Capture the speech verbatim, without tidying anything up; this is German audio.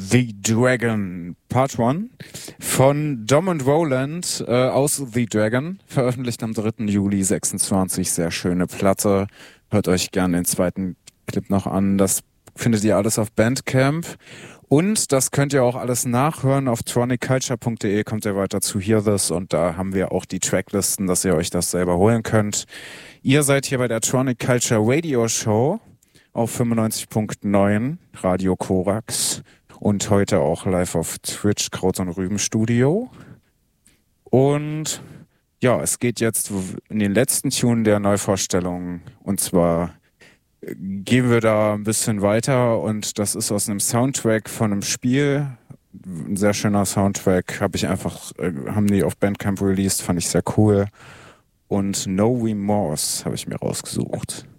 The Dragon Part eins von Dom und Roland äh, aus The Dragon, veröffentlicht am dritten Juli sechsundzwanzig. Sehr schöne Platte. Hört euch gerne den zweiten Clip noch an. Das findet ihr alles auf Bandcamp. Und das könnt ihr auch alles nachhören. Auf tronic culture punkt de kommt ihr weiter zu Hear This und da haben wir auch die Tracklisten, dass ihr euch das selber holen könnt. Ihr seid hier bei der Tronic Culture Radio Show auf fünfundneunzig Komma neun Radio Korax und heute auch live auf Twitch, Kraut und Rüben Studio. Und ja, es geht jetzt in den letzten Tune der Neuvorstellung und zwar gehen wir da ein bisschen weiter und das ist aus einem Soundtrack von einem Spiel. Ein sehr schöner Soundtrack, habe ich einfach, äh, haben die auf Bandcamp released, fand ich sehr cool. Und No Remorse habe ich mir rausgesucht.